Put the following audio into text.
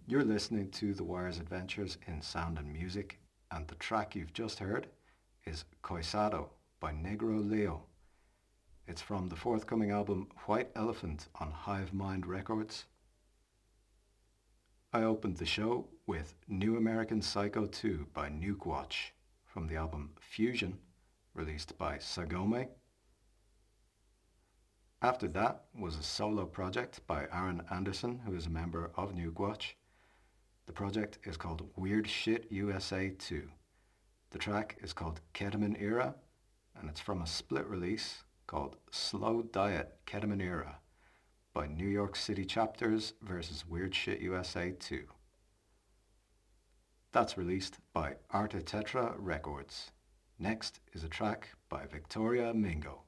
You're listening to The Wire's Adventures in Sound and Music, and the track you've just heard is Coisado by Negro Leo. It's from the forthcoming album White Elephant on Hive Mind Records. I opened the show with New American Psycho 2 by Nuke Watch from the album Fusion, released by Sagome. After that was a solo project by Aaron Anderson, who is a member of Nuke Watch. The project is called Weird Shit USA 2. The track is called Ketamine Era, and it's from a split release called Slow Diet Ketamine Era by New York City Chapters versus Weird Shit USA 2. That's released by Artetetra Records. Next is a track by Victoria Mingo.